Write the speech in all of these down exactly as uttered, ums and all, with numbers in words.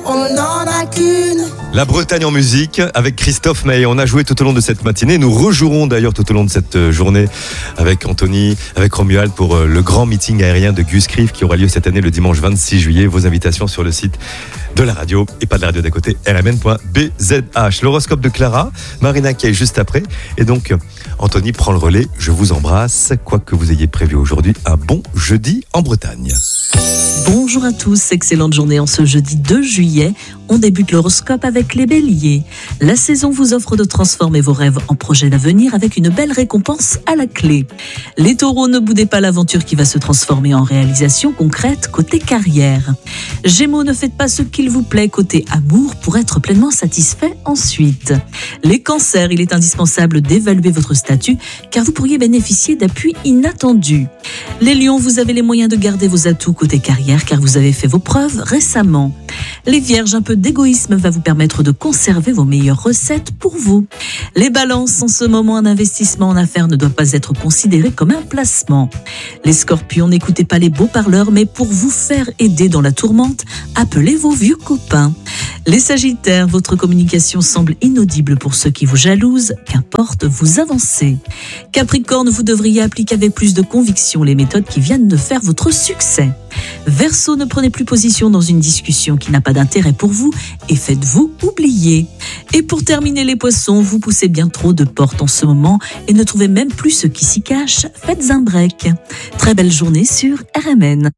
on n'en a qu'une. La Bretagne en musique avec Christophe Maé. On a joué tout au long de cette matinée. Nous rejouerons d'ailleurs tout au long de cette journée avec Anthony, avec Romuald pour le grand meeting aérien de Gus Crieff qui aura lieu cette année le dimanche vingt-six juillet. Vos invitations sur le site de la radio et pas de la radio d'à côté, r m n point b z h. L'horoscope de Clara, Marina qui est juste après. Et donc, Anthony prend le relais. Je vous embrasse. Quoi que vous ayez prévu aujourd'hui, un bon jeudi en Bretagne. Bonjour à tous, excellente journée en ce jeudi deux juillet. On débute l'horoscope avec les béliers. La saison vous offre de transformer vos rêves en projets d'avenir avec une belle récompense à la clé. Les taureaux, ne boudez pas l'aventure qui va se transformer en réalisation concrète côté carrière. Gémeaux, ne faites pas ce qu'il vous plaît côté amour pour être pleinement satisfait ensuite. Les cancers, il est indispensable d'évaluer votre statut car vous pourriez bénéficier d'appuis inattendus. Les lions, vous avez les moyens de garder vos atouts côté carrière car vous avez fait vos preuves récemment. Les vierges, un peu d'égoïsme va vous permettre de conserver vos meilleures recettes pour vous. Les balances, en ce moment, un investissement en affaires ne doit pas être considéré comme un placement. Les scorpions, n'écoutez pas les beaux parleurs, mais pour vous faire aider dans la tourmente, appelez vos vieux copains. Les sagittaires, votre communication semble inaudible pour ceux qui vous jalousent, qu'importe, vous avancez. Capricorne, vous devriez appliquer avec plus de conviction les méthodes qui viennent de faire votre succès. Verseau, ne prenez plus position dans une discussion qui n'a pas d'intérêt pour vous et faites-vous oublier. Et pour terminer les poissons, vous poussez bien trop de portes en ce moment et ne trouvez même plus ce qui s'y cache. Faites un break. Très belle journée sur R M N.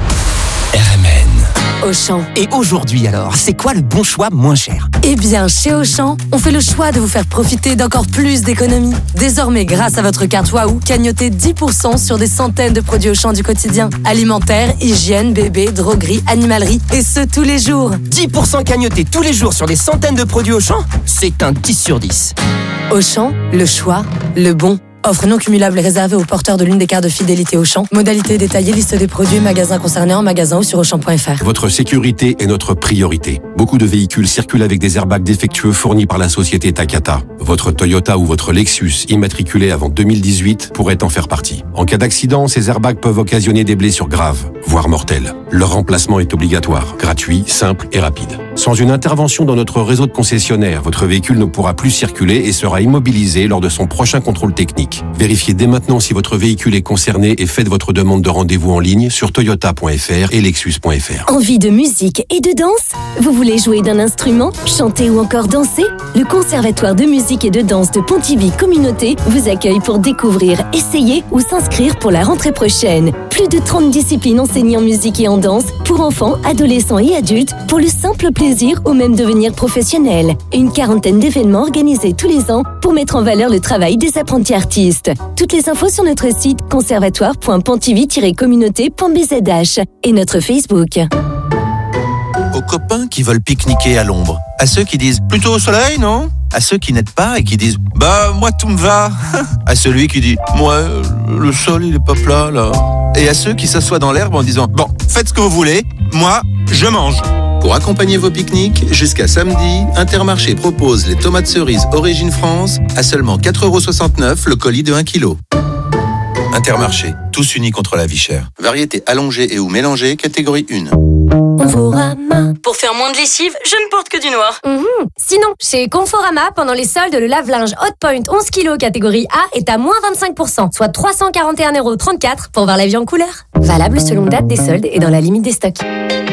R M N. Auchan. Et aujourd'hui alors, c'est quoi le bon choix moins cher ? Eh bien, chez Auchan, on fait le choix de vous faire profiter d'encore plus d'économies. Désormais, grâce à votre carte Waouh, cagnotez dix pour cent sur des centaines de produits Auchan du quotidien. Alimentaire, hygiène, bébé, droguerie, animalerie, et ce tous les jours. dix pour cent cagnotés tous les jours sur des centaines de produits Auchan ? C'est un dix sur dix. Auchan, le choix, le bon. Offre non cumulable réservée aux porteurs de l'une des cartes de fidélité Auchan. Modalité détaillée, liste des produits, magasins concernés en magasin ou sur auchan point f r. Votre sécurité est notre priorité. Beaucoup de véhicules circulent avec des airbags défectueux fournis par la société Takata. Votre Toyota ou votre Lexus, immatriculé avant deux mille dix-huit, pourrait en faire partie. En cas d'accident, ces airbags peuvent occasionner des blessures graves, voire mortelles. Leur remplacement est obligatoire, gratuit, simple et rapide. Sans une intervention dans notre réseau de concessionnaires, votre véhicule ne pourra plus circuler et sera immobilisé lors de son prochain contrôle technique. Vérifiez dès maintenant si votre véhicule est concerné et faites votre demande de rendez-vous en ligne sur toyota point f r et lexus point f r. Envie de musique et de danse ? Vous voulez jouer d'un instrument, chanter ou encore danser ? Le Conservatoire de musique et de danse de Pontivy Communauté vous accueille pour découvrir, essayer ou s'inscrire pour la rentrée prochaine. Plus de trente disciplines enseignées en musique et en danse pour enfants, adolescents et adultes pour le simple plaisir ou même devenir professionnel. Une quarantaine d'événements organisés tous les ans pour mettre en valeur le travail des apprentis artistes. Toutes les infos sur notre site conservatoire point pontivy tiret communauté point b z h et notre Facebook. Aux copains qui veulent pique-niquer à l'ombre, à ceux qui disent plutôt au soleil, non ? À ceux qui n'aident pas et qui disent bah moi tout me va, à celui qui dit moi le sol il est pas plat là, et à ceux qui s'assoient dans l'herbe en disant bon faites ce que vous voulez, moi je mange. Pour accompagner vos pique-niques, jusqu'à samedi, Intermarché propose les tomates cerises Origine France à seulement quatre euros soixante-neuf le colis de un kilo. Intermarché, tous unis contre la vie chère. Variété allongée et ou mélangée, catégorie un. Conforama. Pour faire moins de lessive, je ne porte que du noir. Mmh. Sinon, chez Conforama, pendant les soldes, le lave-linge Hotpoint onze kilos catégorie A est à moins vingt-cinq pour cent, soit trois cent quarante et un euros trente-quatre pour voir la vie en couleur. Valable selon date des soldes et dans la limite des stocks.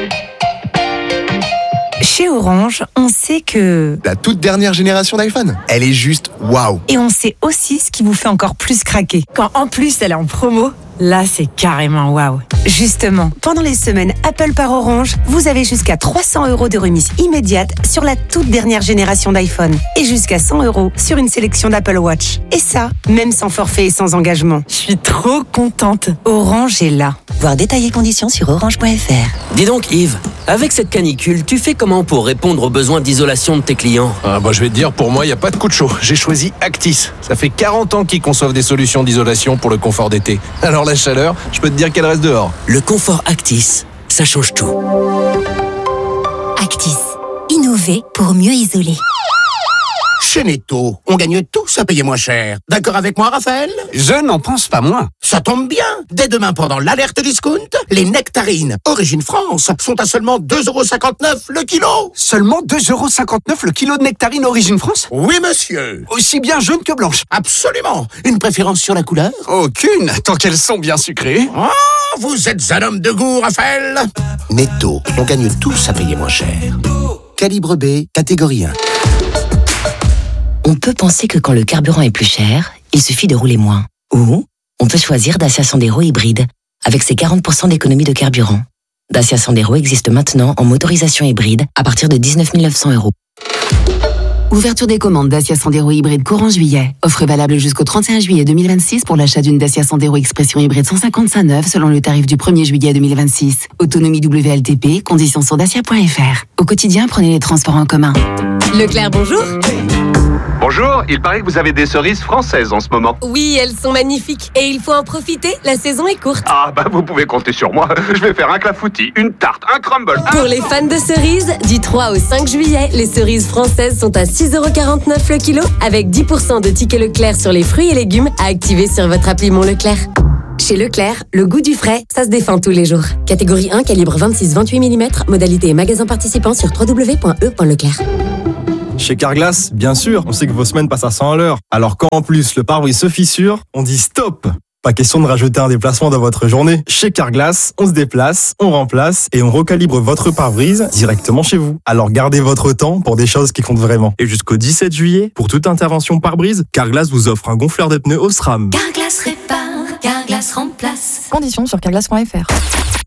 Chez Orange, on sait que... La toute dernière génération d'iPhone, elle est juste waouh. Et on sait aussi ce qui vous fait encore plus craquer. Quand en plus elle est en promo, là c'est carrément waouh. Justement, pendant les semaines Apple par Orange, vous avez jusqu'à trois cents euros de remise immédiate sur la toute dernière génération d'iPhone. Et jusqu'à cent euros sur une sélection d'Apple Watch. Et ça, même sans forfait et sans engagement. Je suis trop contente. Orange est là. Voir détailler conditions sur orange point f r. Dis donc Yves, avec cette canicule, tu fais comment pour répondre aux besoins d'isolation de tes clients ? Ah bah je vais te dire, pour moi, il n'y a pas de coup de chaud. J'ai choisi Actis. Ça fait quarante ans qu'ils conçoivent des solutions d'isolation pour le confort d'été. Alors la chaleur, je peux te dire qu'elle reste dehors. Le confort Actis, ça change tout. Actis, innover pour mieux isoler. Chez Netto, on gagne tous à payer moins cher. D'accord avec moi, Raphaël? Je n'en pense pas moins. Ça tombe bien. Dès demain, pendant l'alerte discount, les nectarines Origine France sont à seulement deux euros cinquante-neuf le kilo. Seulement deux euros cinquante-neuf le kilo de nectarines Origine France? Oui, monsieur. Aussi bien jaune que blanche? Absolument. Une préférence sur la couleur? Aucune, tant qu'elles sont bien sucrées. Oh, vous êtes un homme de goût, Raphaël. Netto, on gagne tous à payer moins cher. Calibre B, catégorie un. On peut penser que quand le carburant est plus cher, il suffit de rouler moins. Ou on peut choisir Dacia Sandero hybride, avec ses quarante pour cent d'économie de carburant. Dacia Sandero existe maintenant en motorisation hybride à partir de dix-neuf mille neuf cents euros. Ouverture des commandes Dacia Sandero hybride courant juillet. Offre valable jusqu'au trente et un juillet deux mille vingt-six pour l'achat d'une Dacia Sandero Expression hybride cent cinquante-cinq neuve selon le tarif du premier juillet deux mille vingt-six. Autonomie W L T P, conditions sur dacia point f r. Au quotidien, prenez les transports en commun. Leclerc, bonjour. Bonjour, il paraît que vous avez des cerises françaises en ce moment. Oui, elles sont magnifiques et il faut en profiter, la saison est courte. Ah bah vous pouvez compter sur moi, je vais faire un clafoutis, une tarte, un crumble. Un... Pour les fans de cerises, du trois au cinq juillet, les cerises françaises sont à six euros quarante-neuf le kilo avec dix pour cent de tickets Leclerc sur les fruits et légumes à activer sur votre appli Mon Leclerc. Chez Leclerc, le goût du frais, ça se défend tous les jours. Catégorie un, calibre vingt-six à vingt-huit millimètres, modalité et magasin participant sur w w w point e point leclerc. Chez Carglass, bien sûr, on sait que vos semaines passent à cent à l'heure. Alors quand en plus le pare-brise se fissure, on dit stop! Pas question de rajouter un déplacement dans votre journée. Chez Carglass, on se déplace, on remplace et on recalibre votre pare-brise directement chez vous. Alors gardez votre temps pour des choses qui comptent vraiment. Et jusqu'au dix-sept juillet, pour toute intervention pare-brise, Carglass vous offre un gonfleur de pneus Osram. Carglass répare, Carglass remplace. Conditions sur carglass point f r.